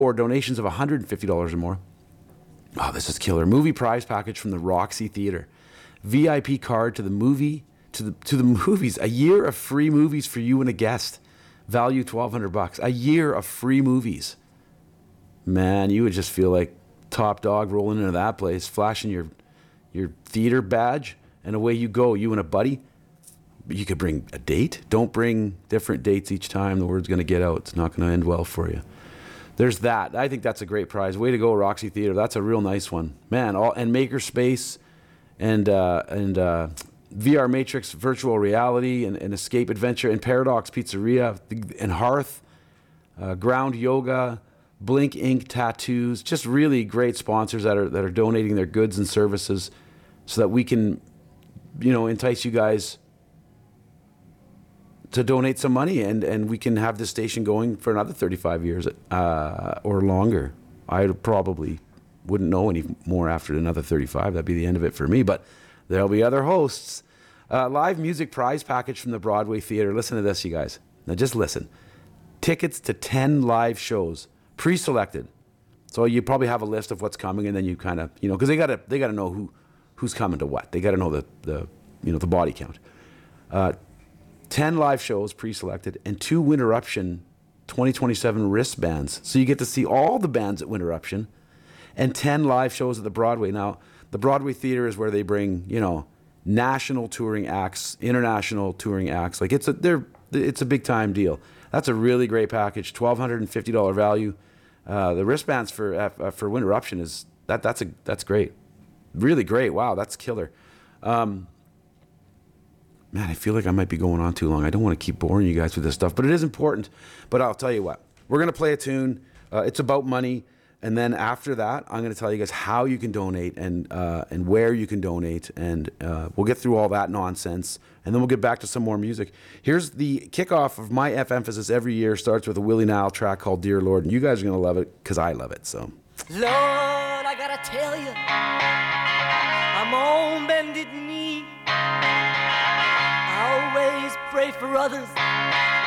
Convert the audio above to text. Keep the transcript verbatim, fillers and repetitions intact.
or donations of one hundred fifty dollars or more. Oh, this is killer. Movie prize package from the Roxy Theatre. V I P card to the movie, to the to the movies. A year of free movies for you and a guest. Value twelve hundred bucks. A year of free movies. Man, you would just feel like top dog rolling into that place, flashing your your theater badge, and away you go, you and a buddy. You could bring a date. Don't bring different dates each time. The word's going to get out. It's not going to end well for you. There's that. I think that's a great prize. Way to go, Roxy Theatre. That's a real nice one. Man, all, and Makerspace and uh, and uh, V R Matrix Virtual Reality and, and Escape Adventure and Paradox Pizzeria and Hearth, uh, Ground Yoga, Blink Ink Tattoos. Just really great sponsors that are that are donating their goods and services so that we can, you know, entice you guys to donate some money, and, and we can have this station going for another thirty-five years uh, or longer. I probably wouldn't know any more after another thirty-five. That'd be the end of it for me, but there'll be other hosts. Uh, live music prize package from the Broadway Theatre. Listen to this, you guys. Now just listen. Tickets to ten live shows, pre-selected. So you probably have a list of what's coming, and then you kind of, you know, because they gotta they gotta know who who's coming to what. They gotta know the the you know the body count. Uh, ten live shows pre-selected and two Winterruption twenty twenty-seven wristbands. So you get to see all the bands at Winterruption and ten live shows at the Broadway. Now, the Broadway Theatre is where they bring, you know, national touring acts, international touring acts. Like it's a they're it's a big time deal. That's a really great package. twelve hundred fifty dollars value. Uh, the wristbands for uh, for Winterruption is that that's a that's great. Really great. Wow, that's killer. Um, Man, I feel like I might be going on too long. I don't want to keep boring you guys with this stuff, but it is important. But I'll tell you what. We're going to play a tune. Uh, it's about money. And then after that, I'm going to tell you guys how you can donate and uh, and where you can donate. And uh, we'll get through all that nonsense. And then we'll get back to some more music. Here's the kickoff of my F Emphasis every year. Starts with a Willie Nile track called Dear Lord. And you guys are going to love it because I love it. So, Lord, I got to tell you, I'm on bended knee. I always pray for others,